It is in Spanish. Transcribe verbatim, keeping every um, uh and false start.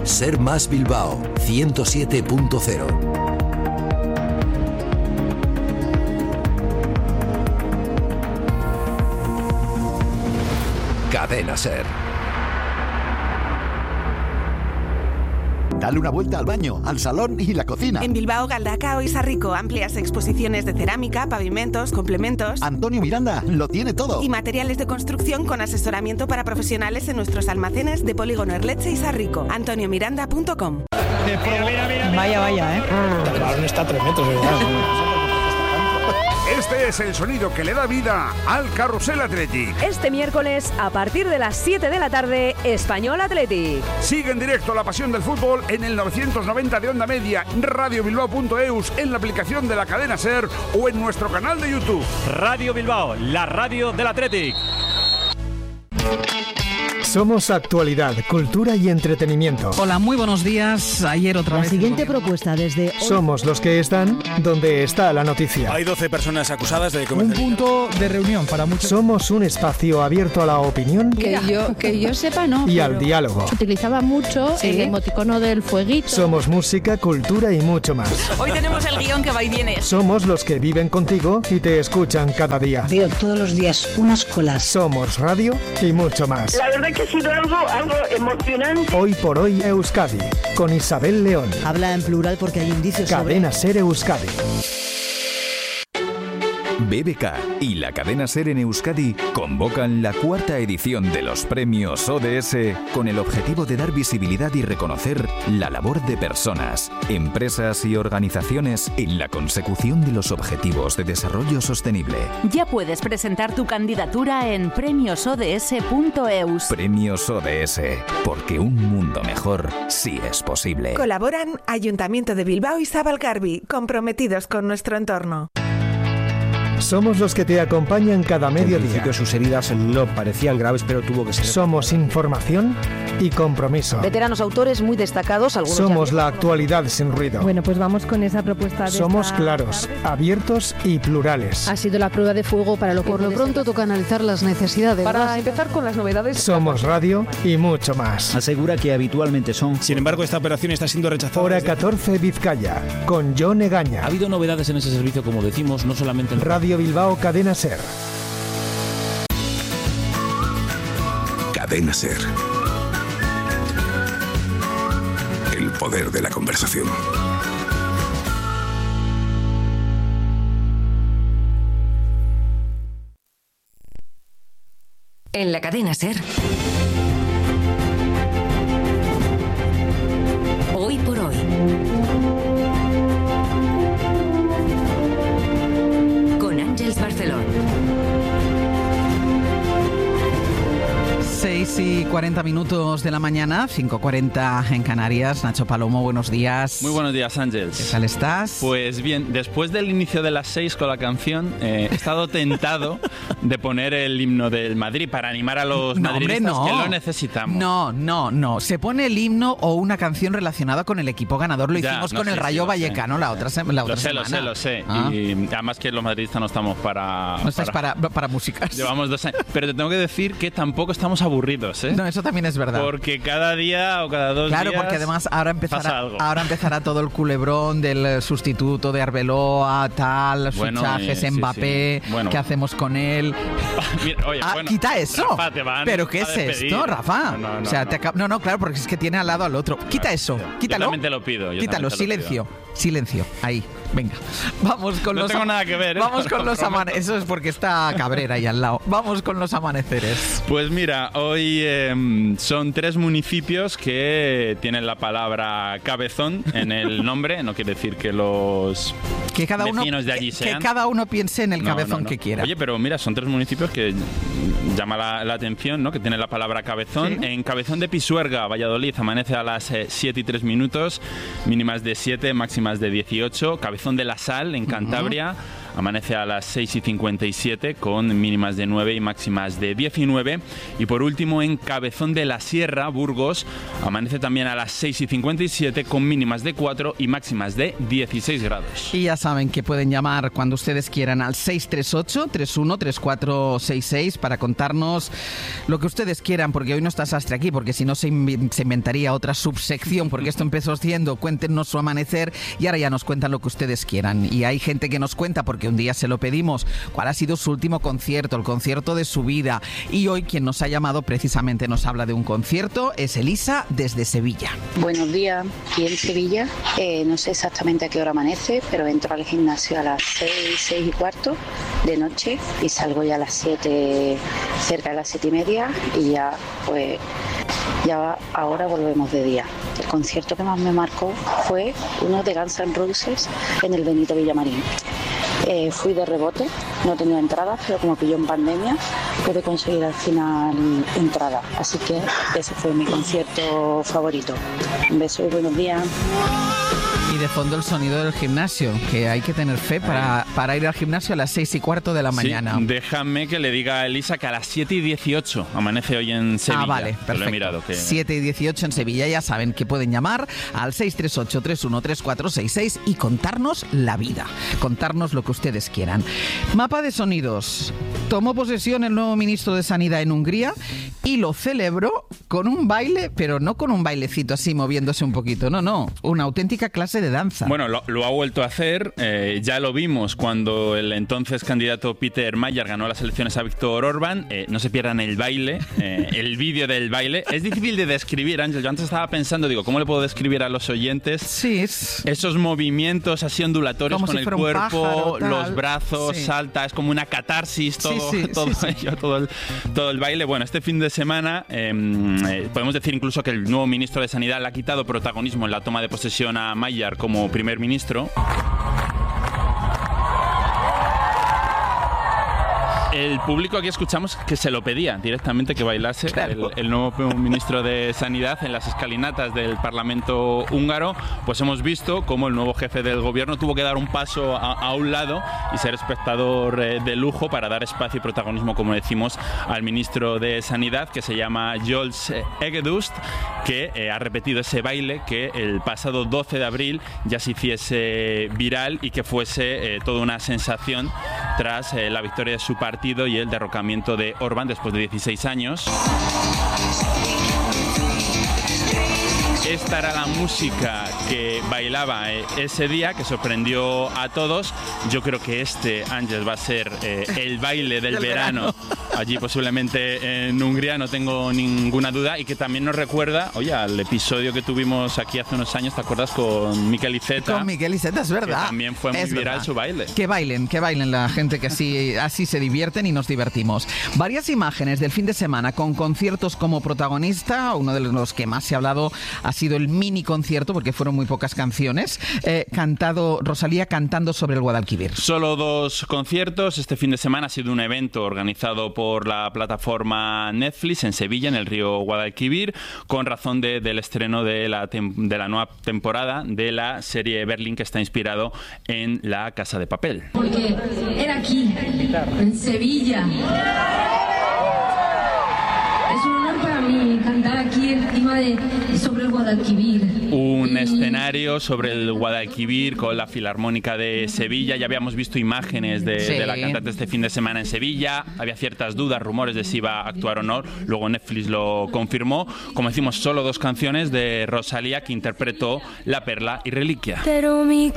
Ser Más Bilbao, ciento siete punto cero. Cadena Ser. Dale una vuelta al baño, al salón y la cocina. En Bilbao, Galdakao y Sarrico, amplias exposiciones de cerámica, pavimentos, complementos. Antonio Miranda lo tiene todo. Y materiales de construcción con asesoramiento para profesionales en nuestros almacenes de Polígono Erletxe y Sarrico. antonio miranda punto com. Mira, mira, mira, vaya, vaya, ¿eh? El balón está a tres metros, ¿verdad? Este es el sonido que le da vida al Carrusel Athletic. Este miércoles, a partir de las siete de la tarde, Español Athletic. Sigue en directo la pasión del fútbol en el novecientos noventa de onda media, radio bilbao punto eus, en la aplicación de la cadena SER o en nuestro canal de YouTube. Radio Bilbao, la radio del Athletic. Somos actualidad, cultura y entretenimiento. Hola, muy buenos días. Ayer otra la vez... La siguiente propuesta desde... Somos los que están donde está la noticia. Hay doce personas acusadas de Un punto de reunión para muchos... Somos un espacio abierto a la opinión... Que yo, que yo sepa, no. Y al diálogo. Utilizaba mucho ¿Sí? el emoticono del fueguito. Somos música, cultura y mucho más. Hoy tenemos el guión que va y viene. Somos los que viven contigo y te escuchan cada día. Veo todos los días unas colas. Somos radio y mucho más. La verdad que ha sido algo... algo emocionante. Hoy por hoy Euskadi, con Isabel León. Habla en plural porque hay indicios sobre... Cadena Ser Euskadi. B B K y la cadena SER en Euskadi convocan la cuarta edición de los premios O D S con el objetivo de dar visibilidad y reconocer la labor de personas, empresas y organizaciones en la consecución de los objetivos de desarrollo sostenible. Ya puedes presentar tu candidatura en premios o d s punto eus. Premios O D S, porque un mundo mejor sí es posible. Colaboran Ayuntamiento de Bilbao y Zabalgarbi, comprometidos con nuestro entorno. Somos los que te acompañan cada mediodía. En principio sus heridas no parecían graves, pero tuvo que ser. Somos información y compromiso. Veteranos autores muy destacados. Algunos Somos ya... la actualidad sin ruido. Bueno, pues vamos con esa propuesta de Somos esta... claros, abiertos y plurales. Ha sido la prueba de fuego para lo que... Por lo pronto toca analizar las necesidades. Para básicas. Empezar con las novedades... Somos radio y mucho más. Asegura que habitualmente son. Sin embargo, esta operación está siendo rechazada. Hora catorce Vizcaya, con Jon Egaña. Ha habido novedades en ese servicio, como decimos, no solamente en... Radio Bilbao, Cadena SER. Cadena SER. El poder de la conversación. En la cadena SER. Hoy por hoy. Con Ángeles Barceló. seis y cuarenta minutos de la mañana, cinco cuarenta en Canarias. Nacho Palomo, buenos días. Muy buenos días, Ángeles. ¿Qué tal estás? Pues bien, después del inicio de las seis con la canción, eh, he estado tentado de poner el himno del Madrid para animar a los no, madridistas hombre, no. que lo necesitamos. No, no, no. Se pone el himno o una canción relacionada con el equipo ganador. Lo Ya, hicimos no con sé, el Rayo sí, Vallecano la otra, se- la otra lo sé, semana. Lo sé, lo sé, Ah. Y además que los madridistas no estamos para... No estáis para, para, para músicas. Llevamos dos años. Pero te tengo que decir que tampoco estamos aburridos, ¿eh? No, eso también es verdad. Porque cada día o cada dos Claro, días porque además ahora empezará, pasa algo. ahora empezará todo el culebrón del sustituto de Arbeloa, tal, los Bueno, fichajes, eh, sí, Mbappé, sí. Bueno. ¿qué hacemos con él? Mira, oye, Ah, bueno, quita eso. Rafa, te van ¿Pero qué a es despedir. esto, Rafa? No, no, no, o sea, no. te acab- no, no, claro, porque es que tiene al lado al otro. Quita eso, quítalo. Yo también te lo pido. yo Quítalo, también te lo silencio, pido. silencio. Ahí, venga. Vamos con No los tengo ama- nada que ver, ¿eh? Vamos Te con lo los prometo. amaneceres. Eso es porque está Cabrera ahí al lado. Vamos con los amaneceres. Pues mira, hoy eh, son tres municipios que tienen la palabra cabezón en el nombre. No quiere decir que los Que cada uno, vecinos de allí que, sean. que cada uno piense en el No, cabezón no, no. que quiera. Oye, pero mira, son tres municipios que llama la, la atención, ¿no? Que tienen la palabra cabezón. Sí. En Cabezón de Pisuerga, Valladolid, amanece a las eh, siete y tres minutos, mínimas de siete, máximas de dieciocho. Cabezón de la Sal, en Cantabria, amanece a las seis y cincuenta y siete con mínimas de nueve y máximas de diecinueve. Y por último, en Cabezón de la Sierra, Burgos, amanece también a las seis y cincuenta y siete con mínimas de cuatro y máximas de dieciséis grados. Y ya saben que pueden llamar cuando ustedes quieran al seis tres ocho, tres uno tres cuatro seis seis para contarnos lo que ustedes quieran, porque hoy no está Sastre aquí, porque si no se, inv- se inventaría otra subsección, porque esto empezó siendo cuéntenos su amanecer y ahora ya nos cuentan lo que ustedes quieran. Y hay gente que nos cuenta, porque un día se lo pedimos, cuál ha sido su último concierto, el concierto de su vida. Y hoy quien nos ha llamado precisamente nos habla de un concierto, es Elisa desde Sevilla. Buenos días, aquí en Sevilla, eh, no sé exactamente a qué hora amanece, pero entro al gimnasio a las seis, seis y cuarto de noche y salgo ya a las siete, cerca de las siete y media, y ya pues ya ahora volvemos de día. El concierto que más me marcó fue uno de Guns N' Roses en el Benito Villamarín. Eh, fui de rebote, no tenía entradas, pero como pilló en pandemia, pude conseguir al final entrada. Así que ese fue mi concierto favorito. Un beso y buenos días. Y de fondo el sonido del gimnasio, que hay que tener fe para, para ir al gimnasio a las seis y cuarto de la mañana. Sí, déjame que le diga a Elisa que a las siete y dieciocho amanece hoy en Sevilla. Ah, vale, perfecto. Lo he mirado, que... siete y dieciocho en Sevilla, ya saben que pueden llamar al seis tres ocho, tres uno tres cuatro seis seis y contarnos la vida, contarnos lo que ustedes quieran. Mapa de sonidos. Tomó posesión el nuevo ministro de Sanidad en Hungría y lo celebró con un baile, pero no con un bailecito así moviéndose un poquito, no, no, una auténtica clase de danza. Bueno, lo, lo ha vuelto a hacer, eh, ya lo vimos cuando el entonces candidato Peter Mayer ganó las elecciones a Víctor Orbán. Eh, no se pierdan el baile, eh, el vídeo del baile. Es difícil de describir, Ángel. Yo antes estaba pensando, digo, ¿cómo le puedo describir a los oyentes? Sí, es... esos movimientos así ondulatorios como con si el fuera cuerpo, un pájaro, los brazos, sí. salta, es como una catarsis todo, sí, sí, todo sí, ello, sí. todo, el, todo el baile. Bueno, este fin de semana eh, eh, podemos decir incluso que el nuevo ministro de Sanidad le ha quitado protagonismo en la toma de posesión a Mayer como primer ministro. El público aquí escuchamos que se lo pedía directamente que bailase claro. el, el nuevo ministro de Sanidad en las escalinatas del Parlamento húngaro. Pues hemos visto cómo el nuevo jefe del gobierno tuvo que dar un paso a, a un lado y ser espectador eh, de lujo para dar espacio y protagonismo, como decimos, al ministro de Sanidad, que se llama Jules Egedust, que eh, ha repetido ese baile que el pasado doce de abril ya se hiciese viral y que fuese eh, toda una sensación tras eh, la victoria de su partido y el derrocamiento de Orbán después de dieciséis años. Esta era la música que bailaba eh, ese día, que sorprendió a todos. Yo creo que este, Ángel, va a ser eh, el baile del, del verano, verano, allí posiblemente en Hungría, no tengo ninguna duda, y que también nos recuerda, oye, al episodio que tuvimos aquí hace unos años, ¿te acuerdas? Con Miquel Iceta. Con Miquel Iceta, es verdad. Que también fue muy es viral verdad. Su baile. Que bailen, que bailen la gente, que así, así se divierten y nos divertimos. Varias imágenes del fin de semana con conciertos como protagonista. Uno de los que más se ha hablado ha sido el mini concierto, porque fueron muy pocas canciones, eh, cantado Rosalía cantando sobre el Guadalquivir. Solo dos conciertos. Este fin de semana ha sido un evento organizado por la plataforma Netflix en Sevilla, en el río Guadalquivir, con razón de, del estreno de la, tem- de la nueva temporada de la serie Berlín, que está inspirado en La Casa de Papel. Porque era aquí, en Sevilla. Es un honor para mí cantar aquí encima de sobre el Guadalquivir. Un escenario sobre el Guadalquivir con la Filarmónica de Sevilla. Ya habíamos visto imágenes de, sí. de la cantante este fin de semana en Sevilla. Había ciertas dudas, rumores de si iba a actuar o no. Luego Netflix lo confirmó. Como decimos, solo dos canciones de Rosalía, que interpretó La Perla y Reliquia. Pero mi